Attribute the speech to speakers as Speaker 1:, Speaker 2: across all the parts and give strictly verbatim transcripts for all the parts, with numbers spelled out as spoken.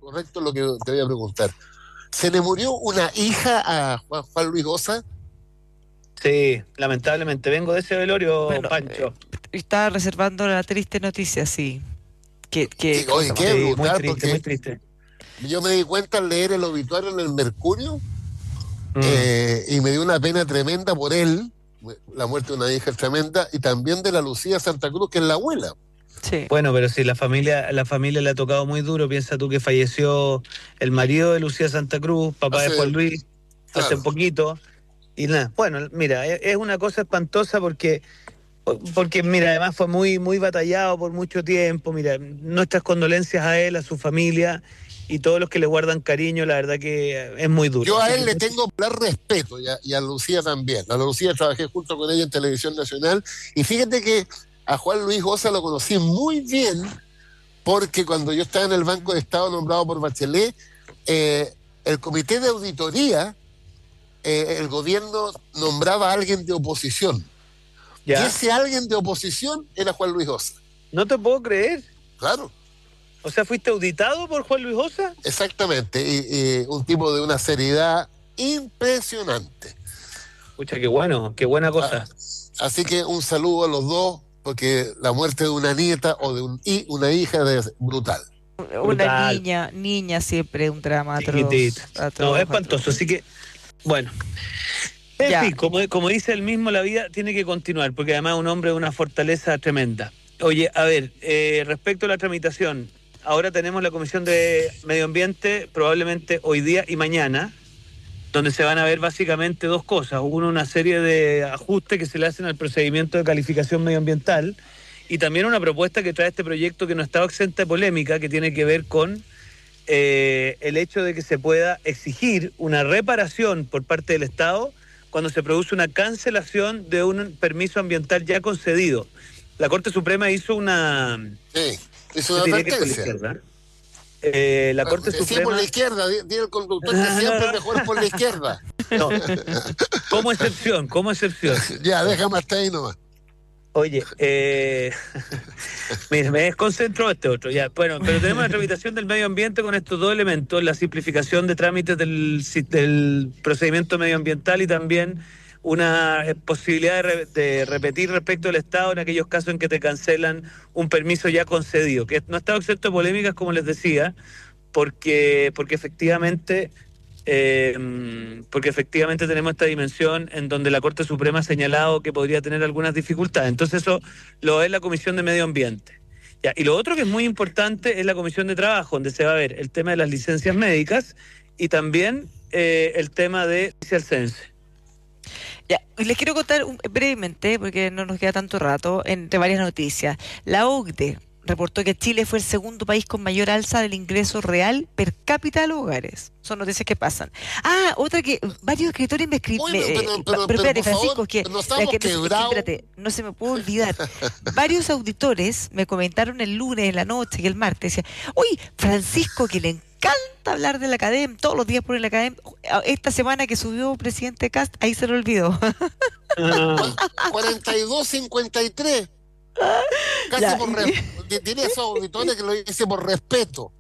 Speaker 1: correcto lo que te voy a preguntar. ¿Se le murió una hija a Juan, Juan Luis Goza?
Speaker 2: Sí, lamentablemente. Vengo de ese velorio,
Speaker 3: Bueno, eh,
Speaker 2: Pancho.
Speaker 3: estaba reservando la triste noticia, sí. Qué, qué
Speaker 1: Que, oye,
Speaker 3: cosa más
Speaker 1: qué
Speaker 2: Sí,
Speaker 3: triste.
Speaker 2: muy
Speaker 1: brutal,
Speaker 2: triste, muy
Speaker 1: porque
Speaker 2: triste.
Speaker 1: yo me di cuenta al leer el obituario en el Mercurio
Speaker 2: Mm.
Speaker 1: eh, y me dio una pena tremenda por él, la muerte de una hija es tremenda, y también de la Lucía Santa Cruz, que es la abuela.
Speaker 3: Sí.
Speaker 2: Bueno, pero si la familia, la familia le ha tocado muy duro, piensa tú que falleció el marido de Lucía Santa Cruz, papá de Juan
Speaker 1: Hace,
Speaker 2: Luis, hace
Speaker 1: claro,
Speaker 2: poquito. Y nada, bueno, mira, es, es una cosa espantosa porque, porque, mira, además fue muy, muy batallado por mucho tiempo. Mira, nuestras condolencias a él, a su familia y todos los que le guardan cariño, la verdad que es muy duro.
Speaker 1: yo a
Speaker 2: Así
Speaker 1: él
Speaker 2: que,
Speaker 1: le tengo plan respeto y a, y a Lucía también. A Lucía trabajé junto con ella en Televisión Nacional y fíjate que a Juan Luis Goza lo conocí muy bien porque cuando yo estaba en el Banco de Estado nombrado por Bachelet, eh, el comité de auditoría, eh, el gobierno nombraba a alguien de oposición. Y
Speaker 2: ¿ya?
Speaker 1: ese alguien de oposición era Juan Luis Goza.
Speaker 2: No te puedo creer.
Speaker 1: Claro,
Speaker 2: O sea, ¿fuiste auditado por Juan Luis Osa?
Speaker 1: exactamente. Y, y un tipo de una seriedad impresionante.
Speaker 2: Pucha, qué bueno, qué buena
Speaker 1: Ah,
Speaker 2: cosa.
Speaker 1: así que un saludo a los dos, porque la muerte de una nieta o de un, y una hija es brutal.
Speaker 3: Una
Speaker 2: Brutal,
Speaker 3: niña, niña siempre un drama
Speaker 2: chiquitita.
Speaker 3: atroz,
Speaker 2: No, es
Speaker 3: atroz, atroz.
Speaker 2: espantoso, así que, bueno. En
Speaker 3: Ya,
Speaker 2: fin, como, como dice él mismo, la vida tiene que continuar, porque además es un hombre de una fortaleza tremenda. Oye, a ver, eh, respecto a la tramitación, ahora tenemos la Comisión de Medio Ambiente, probablemente hoy día y mañana, donde se van a ver básicamente dos cosas. Uno, una serie de ajustes que se le hacen al procedimiento de calificación medioambiental y también una propuesta que trae este proyecto que no estaba exenta de polémica, que tiene que ver con eh, el hecho de que se pueda exigir una reparación por parte del Estado cuando se produce una cancelación de un permiso ambiental ya concedido. La Corte Suprema hizo una...
Speaker 1: Sí, hizo
Speaker 2: Yo
Speaker 1: una
Speaker 2: diría que es por la
Speaker 1: advertencia.
Speaker 2: izquierda. Eh, la Corte
Speaker 1: Sí, por
Speaker 2: Suprema...
Speaker 1: la izquierda, dice el conductor que
Speaker 2: Ah, no,
Speaker 1: siempre es
Speaker 2: no.
Speaker 1: mejor por la izquierda.
Speaker 2: No, como excepción, como excepción.
Speaker 1: Ya, déjame hasta ahí nomás.
Speaker 2: Oye, eh, mira, me desconcentro este otro, ya. Bueno, pero tenemos la tramitación del medio ambiente con estos dos elementos, la simplificación de trámites del, si- del procedimiento medioambiental y también una eh, posibilidad de, re- de repetir respecto al Estado en aquellos casos en que te cancelan un permiso ya concedido, que no ha estado excepto de polémicas, como les decía, porque, porque efectivamente eh, porque efectivamente tenemos esta dimensión en donde la Corte Suprema ha señalado que podría tener algunas dificultades. Entonces eso lo es la Comisión de Medio Ambiente. Ya, y lo otro que es muy importante es la Comisión de Trabajo, donde se va a ver el tema de las licencias médicas y también eh, el tema de el cense.
Speaker 3: ya. Y les quiero contar un- brevemente, porque no nos queda tanto rato, entre varias noticias. La O C D E reportó que Chile fue el segundo país con mayor alza del ingreso real per cápita de los hogares. Son noticias que pasan. Ah, otra que varios escritores me escribieron.
Speaker 1: Bueno, pero,
Speaker 3: Pero,
Speaker 1: pero, pero
Speaker 3: espérate,
Speaker 1: por favor,
Speaker 3: Francisco, es que,
Speaker 1: no
Speaker 3: es
Speaker 1: estamos
Speaker 3: que no, se- es que
Speaker 1: quebrados.
Speaker 3: espérate, no se me puede olvidar. Varios auditores me comentaron el lunes en la noche y el martes. Decían, oye, Francisco, que le encanta hablar de la academia, todos los días pone la academia. Esta semana que subió presidente Cast, ahí se lo olvidó.
Speaker 2: Ah,
Speaker 1: cuarenta y dos cincuenta y tres. Casi
Speaker 3: Ya,
Speaker 1: por
Speaker 3: y-
Speaker 1: res- di- diría a esos auditores que lo hice por respeto.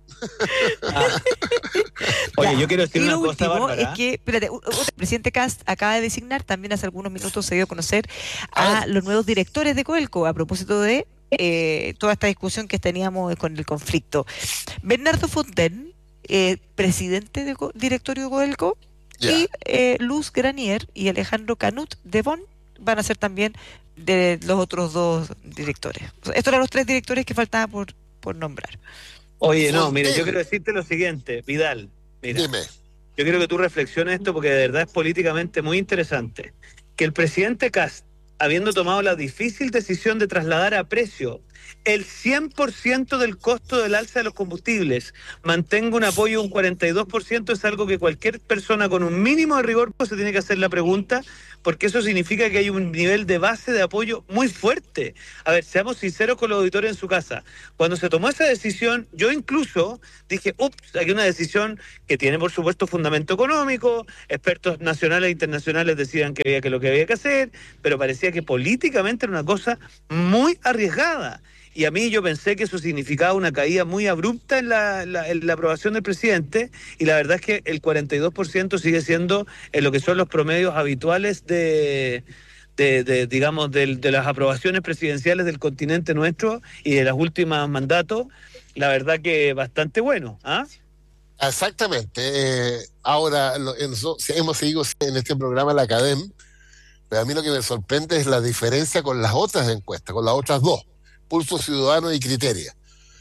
Speaker 2: ah. Oye,
Speaker 3: Ya,
Speaker 2: yo quiero decir
Speaker 3: y
Speaker 2: una
Speaker 3: lo
Speaker 2: cosa,
Speaker 3: último es
Speaker 2: Bárbara.
Speaker 3: que, espérate, u- u- el presidente Cast acaba de designar, también hace algunos minutos se dio a conocer
Speaker 1: A
Speaker 3: a
Speaker 1: ver,
Speaker 3: los nuevos directores de Coelco, a propósito de eh, toda esta discusión que teníamos con el conflicto. Bernardo Fonten, eh, presidente del directorio de Coelco,
Speaker 1: ya.
Speaker 3: y eh, Luz Granier y Alejandro Canut de Bonn van a ser también de los otros dos directores. Estos eran los tres directores que faltaban por, por nombrar.
Speaker 2: Oye, no, mire, yo
Speaker 1: Fonten,
Speaker 2: quiero decirte lo siguiente, Vidal. Mira,
Speaker 1: dime.
Speaker 2: yo quiero que tú reflexiones esto porque de verdad es políticamente muy interesante. Que el presidente Kast, habiendo tomado la difícil decisión de trasladar a precio el cien por ciento del costo del alza de los combustibles, mantenga un apoyo de un cuarenta y dos por ciento, es algo que cualquier persona con un mínimo de rigor pues, se tiene que hacer la pregunta, porque eso significa que hay un nivel de base de apoyo muy fuerte. A ver, seamos sinceros con los auditores en su casa. Cuando se tomó esa decisión, yo incluso dije, ups, hay una decisión que tiene por supuesto fundamento económico, expertos nacionales e internacionales decían que había que lo que había que hacer, pero parecía que políticamente era una cosa muy arriesgada. y a mí yo pensé que eso significaba una caída muy abrupta en la, la, en la aprobación del presidente, y la verdad es que el cuarenta y dos por ciento sigue siendo en lo que son los promedios habituales de, de, de digamos, de, de las aprobaciones presidenciales del continente nuestro y de las últimas mandatos, la verdad que bastante bueno, ¿ah?
Speaker 1: Exactamente. Eh, ahora, lo, en, so, hemos seguido en este programa la Academ, pero a mí lo que me sorprende es la diferencia con las otras encuestas, con las otras dos, Pulso Ciudadano y Criteria,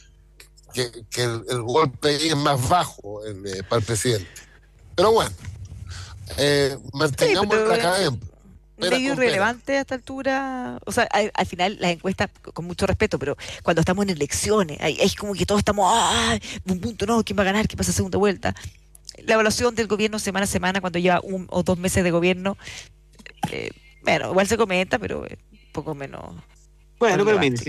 Speaker 1: que, que el, el golpe es más bajo el, eh, para el presidente. Pero bueno, eh, mantengamos sí, pero, la Academ.
Speaker 3: Medio irrelevante a esta altura, o sea, al, al final las encuestas, con mucho respeto, pero cuando estamos en elecciones, ahí es como que todos estamos, ¡ah! Un punto, no, ¿quién va a ganar? ¿Quién pasa a segunda vuelta? La evaluación del gobierno semana a semana, cuando lleva un o dos meses de gobierno, eh, bueno, igual se comenta, pero es un poco menos.
Speaker 2: Bueno, pero mire.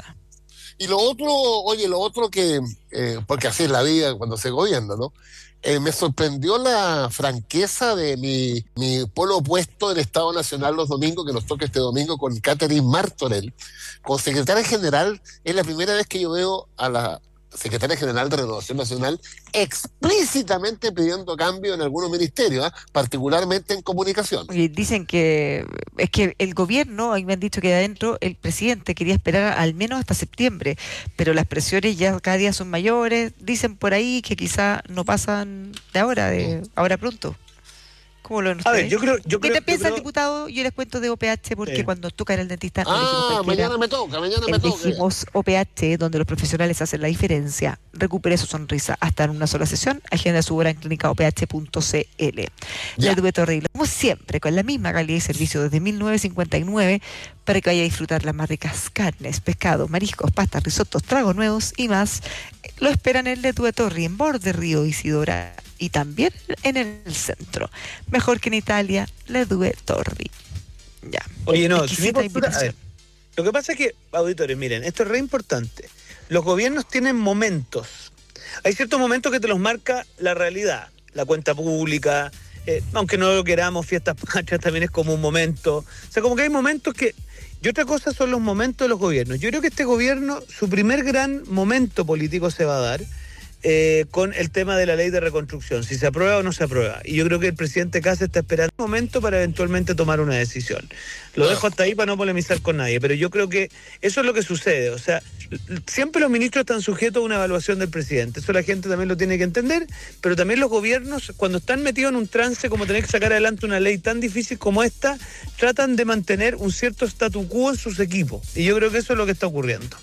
Speaker 1: Y lo otro, oye, lo otro que, eh, porque así es la vida cuando se gobierna, ¿no? Eh, me sorprendió la franqueza de mi, mi polo opuesto en Estado Nacional los domingos, que nos toca este domingo con Catherine Martorell, como secretaria general. Es la primera vez que yo veo a la secretaria general de Renovación Nacional explícitamente pidiendo cambio en algunos ministerios, ¿eh? Particularmente en comunicación.
Speaker 3: Y dicen que es que el gobierno, ahí me han dicho que de adentro el presidente quería esperar al menos hasta septiembre, pero las presiones ya cada día son mayores. Dicen por ahí que quizá no pasan de ahora, de ahora pronto. ¿Cómo lo ven ustedes?
Speaker 2: A ver, yo creo, yo
Speaker 3: ¿Qué
Speaker 2: creo,
Speaker 3: te piensa
Speaker 2: creo...
Speaker 3: el diputado? Yo les cuento de O P H porque sí. Cuando toca en el dentista...
Speaker 1: Ah, mañana me toca, mañana me toca.
Speaker 3: Elegimos O P H, donde los profesionales hacen la diferencia. Recupere su sonrisa hasta en una sola sesión. Agenda su hora en clínica o p h punto c l. La Dueto Horrible, como siempre, con la misma calidad y servicio desde mil novecientos cincuenta y nueve, para que vaya a disfrutar las más ricas carnes, pescados, mariscos, pastas, risotos, tragos nuevos y más. Lo esperan en el Dueto Horrible, en Borde Río Isidora, y también en el centro. Mejor que en Italia, Le Due Torri. Ya.
Speaker 2: Oye, no, si postura, a ver, lo que pasa es que, auditores, miren, esto es re importante. Los gobiernos tienen momentos. Hay ciertos momentos que te los marca la realidad. La cuenta pública, eh, aunque no lo queramos, fiestas patrias también es como un momento. O sea, como que hay momentos que... Y otra cosa son los momentos de los gobiernos. Yo creo que este gobierno, su primer gran momento político se va a dar Eh, con el tema de la ley de reconstrucción, si se aprueba o no se aprueba. Y yo creo que el presidente Kast está esperando un momento para eventualmente tomar una decisión. Lo dejo hasta ahí para no polemizar con nadie, pero yo creo que eso es lo que sucede. O sea, siempre los ministros están sujetos a una evaluación del presidente. Eso la gente también lo tiene que entender, pero también los gobiernos, cuando están metidos en un trance como tener que sacar adelante una ley tan difícil como esta, tratan de mantener un cierto statu quo en sus equipos. Y yo creo que eso es lo que está ocurriendo.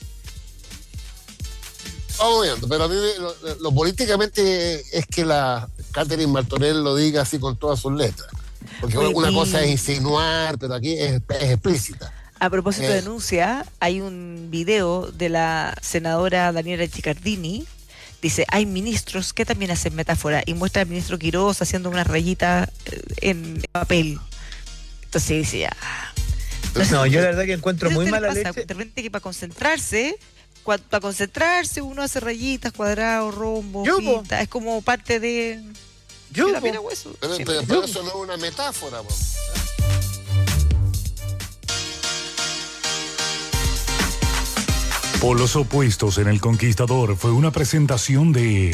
Speaker 1: Vamos viendo, pero a mí lo, lo políticamente es que la Catherine Martorell lo diga así con todas sus letras. Porque Oye, una y... cosa es insinuar, pero aquí es, es explícita.
Speaker 3: A propósito eh. de denuncia, hay un video de la senadora Daniela Chiccardini. Dice, hay ministros que también hacen metáfora, y muestra al ministro Quiroz haciendo una rayita en papel. Entonces dice, ya.
Speaker 2: Entonces, no, yo la verdad que encuentro muy mala
Speaker 3: pasa?
Speaker 2: leche.
Speaker 3: De repente que para concentrarse... Para concentrarse uno hace rayitas, cuadrados, rombos, pintas, es como parte de, de la pena hueso.
Speaker 1: Pero,
Speaker 3: sí,
Speaker 1: pero, pero eso no es una metáfora, po.
Speaker 4: Polos opuestos en El Conquistador fue una presentación de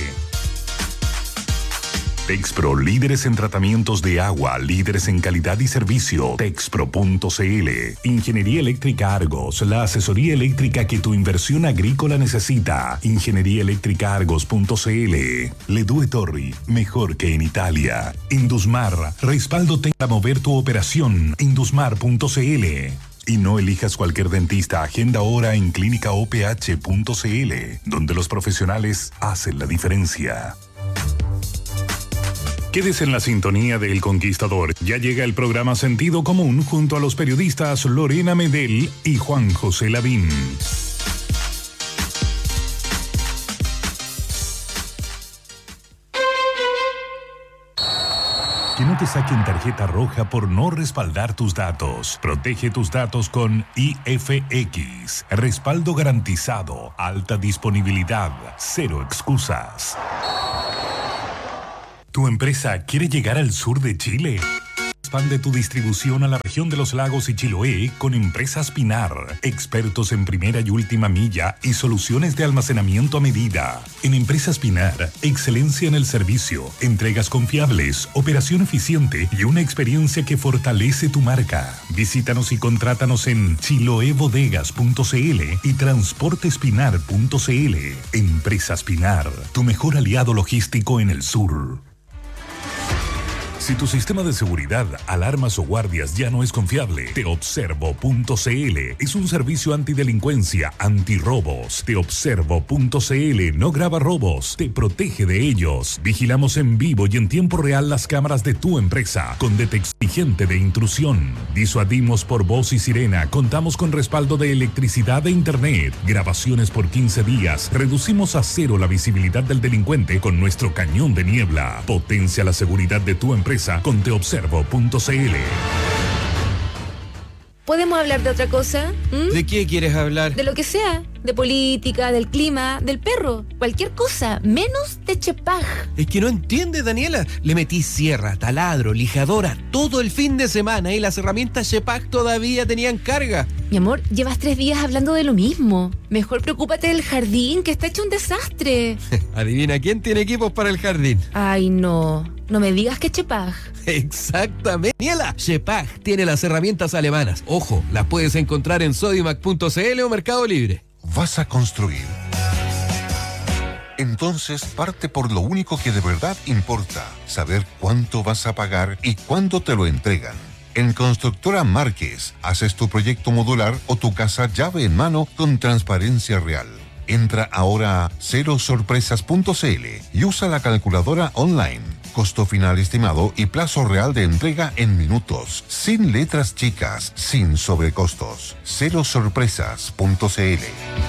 Speaker 4: Texpro, líderes en tratamientos de agua, líderes en calidad y servicio. Texpro punto c l. Ingeniería Eléctrica Argos, la asesoría eléctrica que tu inversión agrícola necesita. Ingeniería Eléctrica Argos punto c l. Le Due Torri, mejor que en Italia. Indusmar, respaldo para mover tu operación. Indusmar punto c l. Y no elijas cualquier dentista, agenda ahora en clínica o p h punto c l, donde los profesionales hacen la diferencia. Quédese en la sintonía de El Conquistador. Ya llega el programa Sentido Común junto a los periodistas Lorena Medel y Juan José Lavín. Que no te saquen tarjeta roja por no respaldar tus datos. Protege tus datos con I F X. Respaldo garantizado, alta disponibilidad, cero excusas. ¿Tu empresa quiere llegar al sur de Chile? Expande tu distribución a la región de los lagos y Chiloé con Empresas Pinar, expertos en primera y última milla y soluciones de almacenamiento a medida. En Empresas Pinar, excelencia en el servicio, entregas confiables, operación eficiente y una experiencia que fortalece tu marca. Visítanos y contrátanos en chiloebodegas punto cl y transportespinar punto cl. Empresas Pinar, tu mejor aliado logístico en el sur. Si tu sistema de seguridad, alarmas o guardias ya no es confiable, teobservo punto cl es un servicio antidelincuencia, antirrobos. teobservo punto cl no graba robos, te protege de ellos. Vigilamos en vivo y en tiempo real las cámaras de tu empresa con detección inteligente de intrusión. Disuadimos por voz y sirena, contamos con respaldo de electricidad e internet, grabaciones por quince días, reducimos a cero la visibilidad del delincuente con nuestro cañón de niebla. Potencia la seguridad de tu empresa con teobservo punto cl.
Speaker 5: ¿Podemos hablar de otra cosa? ¿Mm?
Speaker 6: ¿De qué quieres hablar?
Speaker 5: De lo que sea. De política, del clima, del perro. Cualquier cosa, menos de Chepag.
Speaker 6: Es que no entiendes, Daniela. Le metí sierra, taladro, lijadora todo el fin de semana y las herramientas Chepag todavía tenían carga.
Speaker 5: Mi amor, llevas tres días hablando de lo mismo. Mejor preocúpate del jardín, que está hecho un desastre.
Speaker 6: Adivina quién tiene equipos para el jardín.
Speaker 5: Ay, no. No me digas que Chepag.
Speaker 6: Exactamente. Daniela, Chepag tiene las herramientas alemanas. Ojo, las puedes encontrar en sodimac punto cl o Mercado Libre.
Speaker 7: ¿Vas a construir? Entonces parte por lo único que de verdad importa, saber cuánto vas a pagar y cuándo te lo entregan. En Constructora Márquez, haces tu proyecto modular o tu casa llave en mano con transparencia real. Entra ahora a cero sorpresas punto cl y usa la calculadora online. Costo final estimado y plazo real de entrega en minutos, sin letras chicas, sin sobrecostos. cero sorpresas punto cl.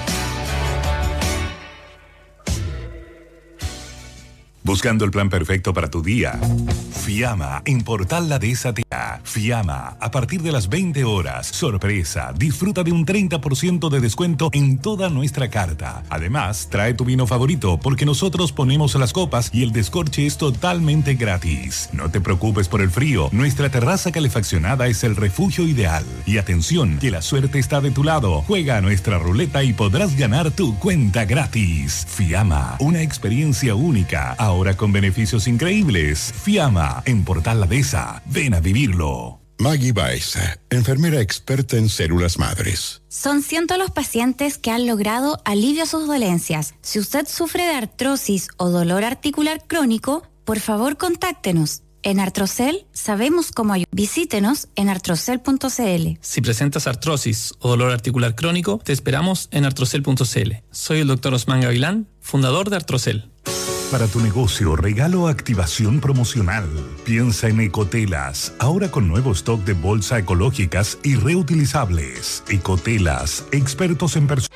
Speaker 4: Buscando el plan perfecto para tu día. Fiamma, en Portal La Dehesa te da. Fiamma, a partir de las veinte horas. Sorpresa, disfruta de un treinta por ciento de descuento en toda nuestra carta. Además, trae tu vino favorito porque nosotros ponemos las copas y el descorche es totalmente gratis. No te preocupes por el frío, nuestra terraza calefaccionada es el refugio ideal. Y atención, que la suerte está de tu lado. Juega a nuestra ruleta y podrás ganar tu cuenta gratis. Fiamma, una experiencia única. Ahora con beneficios increíbles. Fiamma, en Portal La Dehesa. Ven a vivirlo.
Speaker 8: Maggie Baeza, enfermera experta en células madres.
Speaker 9: Son cientos los pacientes que han logrado alivio a sus dolencias. Si usted sufre de artrosis o dolor articular crónico, por favor contáctenos. En Artrocel sabemos cómo ayudar. Visítenos en artrocel punto cl.
Speaker 10: Si presentas artrosis o dolor articular crónico, te esperamos en artrocel punto cl. Soy el doctor Osman Gavilán, fundador de Artrocel.
Speaker 4: Para tu negocio, regalo activación promocional. Piensa en Ecotelas, ahora con nuevo stock de bolsa ecológicas y reutilizables. Ecotelas, expertos en personas.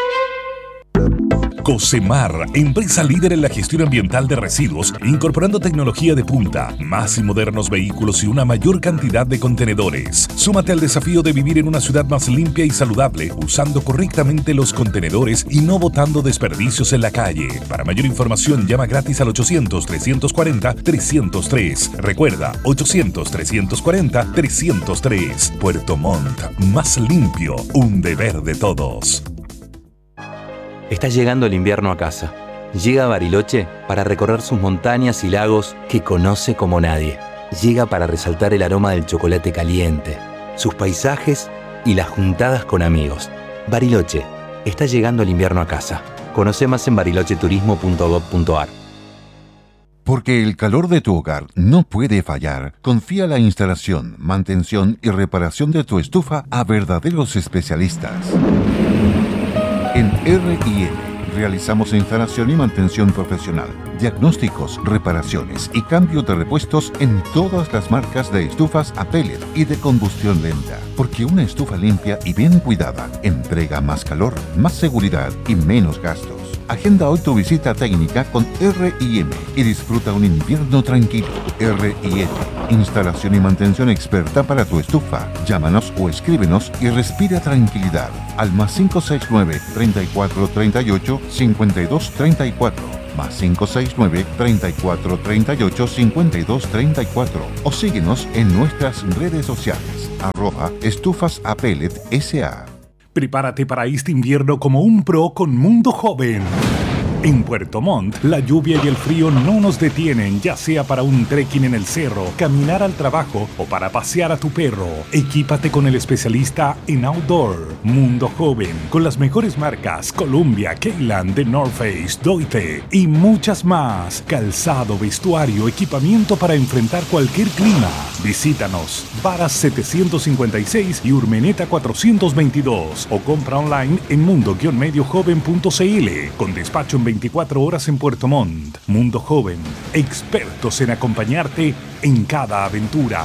Speaker 4: Cocemar, empresa líder en la gestión ambiental de residuos, incorporando tecnología de punta, más y modernos vehículos y una mayor cantidad de contenedores. Súmate al desafío de vivir en una ciudad más limpia y saludable, usando correctamente los contenedores y no botando desperdicios en la calle. Para mayor información, llama gratis al ochocientos, trescientos cuarenta, trescientos tres. Recuerda, ochocientos, trescientos cuarenta, trescientos tres. Puerto Montt, más limpio, un deber de todos.
Speaker 11: Está llegando el invierno a casa. Llega a Bariloche para recorrer sus montañas y lagos que conoce como nadie. Llega para resaltar el aroma del chocolate caliente, sus paisajes y las juntadas con amigos. Bariloche, está llegando el invierno a casa. Conoce más en bariloche turismo punto gob punto ar.
Speaker 7: Porque el calor de tu hogar no puede fallar, confía la instalación, mantención y reparación de tu estufa a verdaderos especialistas. En R y L realizamos instalación y mantención profesional, diagnósticos, reparaciones y cambio de repuestos en todas las marcas de estufas a pellet y de combustión lenta. Porque una estufa limpia y bien cuidada entrega más calor, más seguridad y menos gastos. Agenda hoy tu visita técnica con R y M y disfruta un invierno tranquilo. R y M, instalación y mantención experta para tu estufa. Llámanos o escríbenos y respira tranquilidad al más cinco seis nueve, treinta y cuatro treinta y ocho, cincuenta y dos treinta y cuatro. más cinco seis nueve, treinta y cuatro, treinta y ocho, cincuenta y dos, treinta y cuatro o síguenos en nuestras redes sociales, arroba estufas a pellet S A.
Speaker 4: Prepárate para este invierno como un pro con Mundo Joven. En Puerto Montt, la lluvia y el frío no nos detienen, ya sea para un trekking en el cerro, caminar al trabajo o para pasear a tu perro. Equípate con el especialista en outdoor, Mundo Joven, con las mejores marcas Columbia, Keyland, The North Face, Doite y muchas más. Calzado, vestuario, equipamiento para enfrentar cualquier clima. Visítanos, Varas setecientos cincuenta y seis y Urmeneta cuatrocientos veintidós o compra online en mundo guion medio joven punto c l con despacho en veinticuatro horas en Puerto Montt. Mundo Joven, expertos en acompañarte en cada aventura.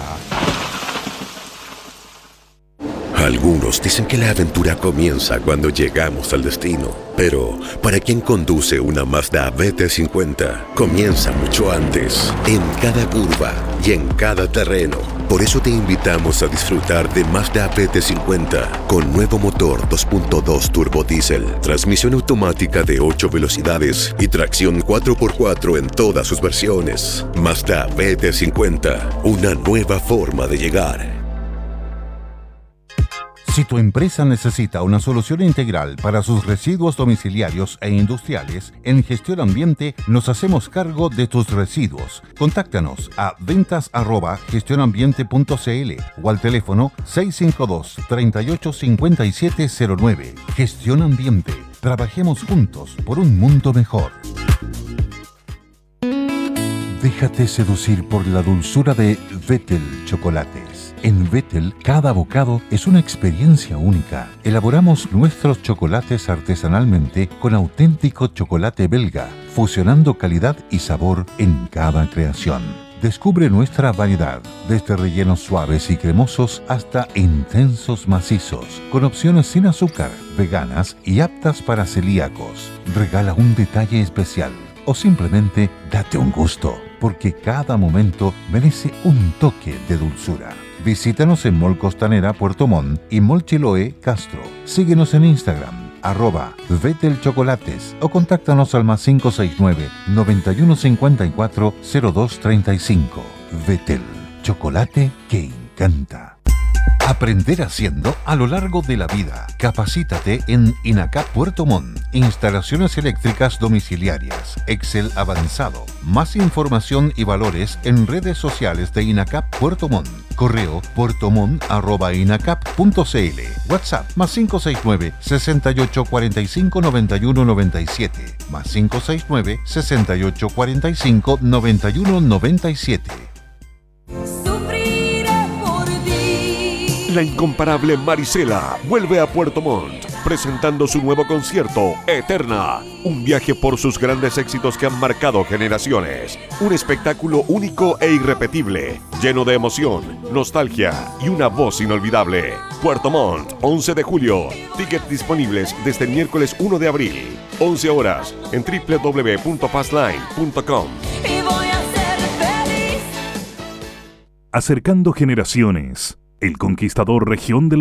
Speaker 12: Algunos dicen que la aventura comienza cuando llegamos al destino, pero para quien conduce una Mazda B T cincuenta, comienza mucho antes, en cada curva y en cada terreno. Por eso te invitamos a disfrutar de Mazda B T cincuenta con nuevo motor dos punto dos turbo diésel, transmisión automática de ocho velocidades y tracción cuatro por cuatro en todas sus versiones. Mazda B T cincuenta, una nueva forma de llegar.
Speaker 7: Si tu empresa necesita una solución integral para sus residuos domiciliarios e industriales, en Gestión Ambiente nos hacemos cargo de tus residuos. Contáctanos a ventas arroba gestionambiente punto c l o al teléfono seis cinco dos, treinta y ocho, cincuenta y siete cero nueve. Gestión Ambiente. Trabajemos juntos por un mundo mejor. Déjate seducir por la dulzura de Vettel Chocolates. En Vettel, cada bocado es una experiencia única. Elaboramos nuestros chocolates artesanalmente con auténtico chocolate belga, fusionando calidad y sabor en cada creación. Descubre nuestra variedad, desde rellenos suaves y cremosos hasta intensos macizos, con opciones sin azúcar, veganas y aptas para celíacos. Regala un detalle especial o simplemente date un gusto, porque cada momento merece un toque de dulzura. Visítanos en Mall Costanera Puerto Montt y Mall Chiloé Castro. Síguenos en Instagram, arroba Vettel Chocolates o contáctanos al más cinco seis nueve, noventa y uno cincuenta y cuatro, cero dos treinta y cinco. Vettel, chocolate que encanta. Aprender haciendo a lo largo de la vida. Capacítate en INACAP Puerto Montt. Instalaciones eléctricas domiciliarias. Excel avanzado. Más información y valores en redes sociales de INACAP Puerto Montt. Correo puertomont arroba inacap punto c l. WhatsApp más cinco seis nueve, sesenta y ocho cuarenta y cinco, noventa y uno noventa y siete. Más cinco seis nueve, sesenta y ocho cuarenta y cinco, noventa y uno noventa y siete.
Speaker 13: La incomparable Marisela vuelve a Puerto Montt, presentando su nuevo concierto, Eterna. Un viaje por sus grandes éxitos que han marcado generaciones. Un espectáculo único e irrepetible, lleno de emoción, nostalgia y una voz inolvidable. Puerto Montt, once de julio. Tickets disponibles desde el miércoles uno de abril. once horas en doble u doble u doble u punto fastline punto com.
Speaker 4: Acercando generaciones. El Conquistador Región de los